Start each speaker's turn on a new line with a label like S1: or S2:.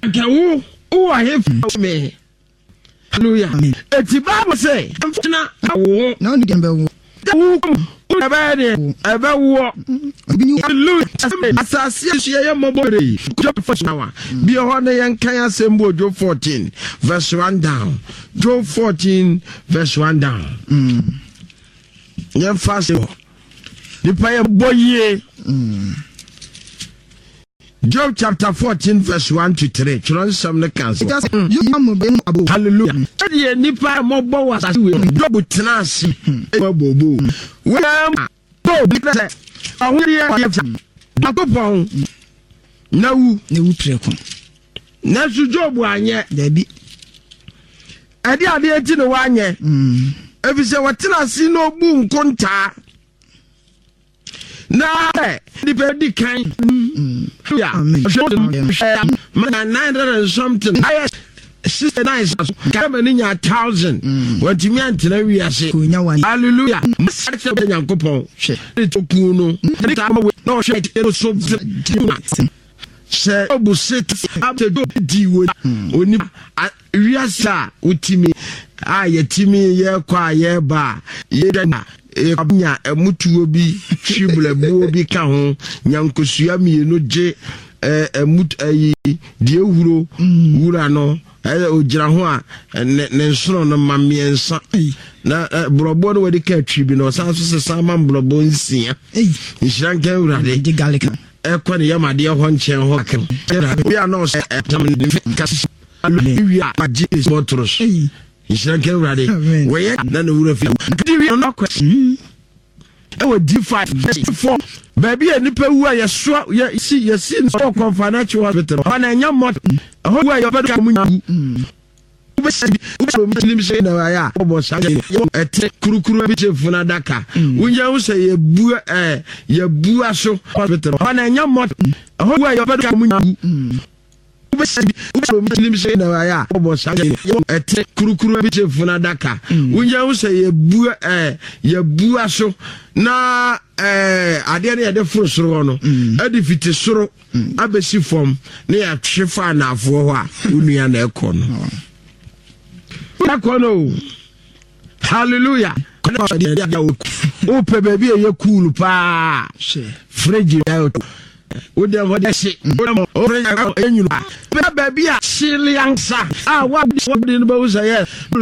S1: Akawu, who are here for me. Hallelujah. It's the Bible say,
S2: No, you can be.
S1: About war. Assassination, mobile. Be a honor and Kaya symbol, Job 14, verse 1 down. Job 14, verse 1 down. You're fast. The prayer boy. Job chapter 14, verse 1 to 3. Children, some the council. Hallelujah. Nipa mobile was as we Job Trans. Well, go because I will hear Nakopon. No,
S2: no trickle.
S1: Nasu Job one yet. There be. I did the 1 year. If you say what I see no boom conta. Nah, the very kind. Yeah, 900 and something. 69 1,000. What you mean to know? We are saying, hallelujah. No, say, Obu sit after do diwo. Oni wiasa utimi. Yetimi ye kwa ye ba. Ye dana. Nya emutu obi twibule bu obi ka ho nyankosua mienu je emut ayi die wuro wura no ogira ho a ne nsoro no mamiensa na brobo no wadi ka twibi no sanso se sama brobo nsia nshranka wurade
S2: de galika
S1: ekwa ne yamade ho nchen ho kan we are no kasi wi a Jesus motros nshranka wurade we na no wura fi no question e we D5 4 baby enipa wu a yeso yesi no confidential hospital na nya mot ho wa yo bedo kamu ube mi say na ya obo sa ete kurukuru bi chefuna daka unya wo say ye bu aso hospital na nya mot ho wa yo bedo kamu ube mi say na ya obo sa ete kurukuru bi chefuna daka unya wo say ye bu aso na ade na de furu soro no ade fiti soro abesi fom na ya twefa na afo ho a unua na ekono no hallelujah o pe baby ye cool pa fridge out o de ho de se o fridge enyulu pa baby a siliansa wa de no ba wo say